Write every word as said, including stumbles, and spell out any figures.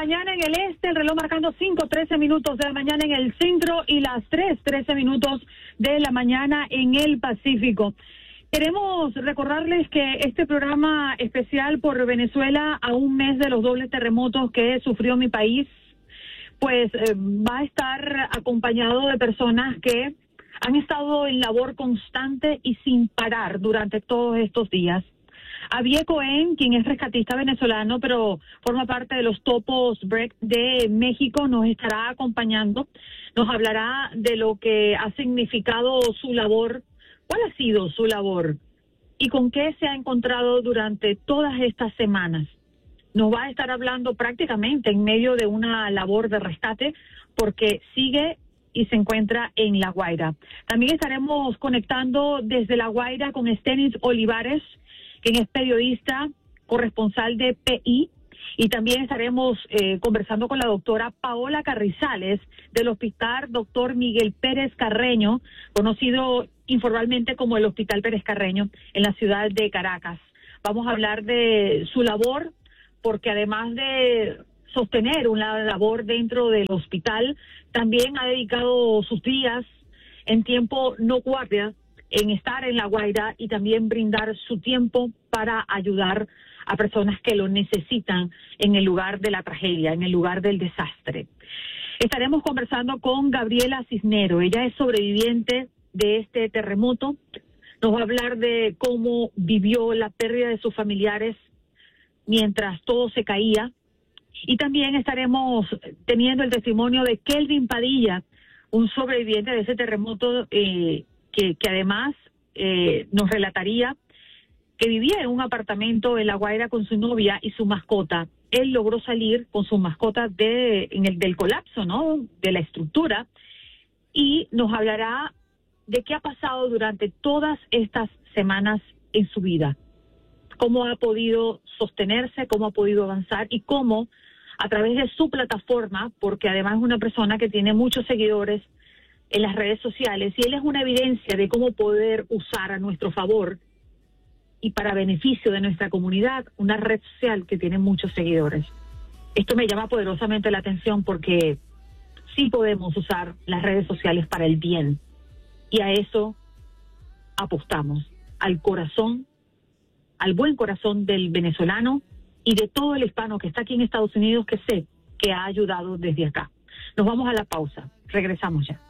mañana en el este, el reloj marcando cinco trece minutos de la mañana en el centro y las tres trece minutos de la mañana en el Pacífico. Queremos recordarles que este programa especial por Venezuela a un mes de los dobles terremotos que sufrió mi país, pues eh, va a estar acompañado de personas que han estado en labor constante y sin parar durante todos estos días. Abié Cohen, quien es rescatista venezolano, pero forma parte de los Topos Break de México, nos estará acompañando, nos hablará de lo que ha significado su labor, cuál ha sido su labor y con qué se ha encontrado durante todas estas semanas. Nos va a estar hablando prácticamente en medio de una labor de rescate porque sigue y se encuentra en La Guaira. También estaremos conectando desde La Guaira con Estenis Olivares, quien es periodista, corresponsal de P I, y también estaremos eh, conversando con la doctora Paola Carrizales del Hospital Doctor Miguel Pérez Carreño, conocido informalmente como el Hospital Pérez Carreño, en la ciudad de Caracas. Vamos a hablar de su labor, porque además de sostener una labor dentro del hospital, también ha dedicado sus días en tiempo no guardia en estar en La Guaira y también brindar su tiempo para ayudar a personas que lo necesitan en el lugar de la tragedia, en el lugar del desastre. Estaremos conversando con Gabriela Cisnero. Ella es sobreviviente de este terremoto. Nos va a hablar de cómo vivió la pérdida de sus familiares mientras todo se caía. Y también estaremos teniendo el testimonio de Kelvin Padilla, un sobreviviente de ese terremoto eh, que, que además eh, nos relataría que vivía en un apartamento en La Guaira con su novia y su mascota. Él logró salir con su mascota de, en el, del colapso, ¿no?, de la estructura, y nos hablará de qué ha pasado durante todas estas semanas en su vida, cómo ha podido sostenerse, cómo ha podido avanzar y cómo a través de su plataforma, porque además es una persona que tiene muchos seguidores en las redes sociales, y él es una evidencia de cómo poder usar a nuestro favor y para beneficio de nuestra comunidad una red social que tiene muchos seguidores. Esto me llama poderosamente la atención porque sí podemos usar las redes sociales para el bien, y a eso apostamos, al corazón, al buen corazón del venezolano y de todo el hispano que está aquí en Estados Unidos, que sé que ha ayudado desde acá. Nos vamos a la pausa, regresamos ya.